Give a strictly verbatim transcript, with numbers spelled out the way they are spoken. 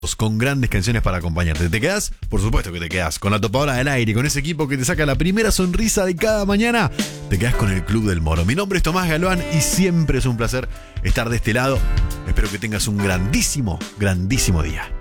con grandes canciones para acompañarte. ¿Te quedás? Por supuesto que te quedás. Con la topadora del aire, con ese equipo que te saca la primera sonrisa de cada mañana, te quedás con el Club del Moro. Mi nombre es Tomás Galván y siempre es un placer estar de este lado. Espero que tengas un grandísimo, grandísimo día.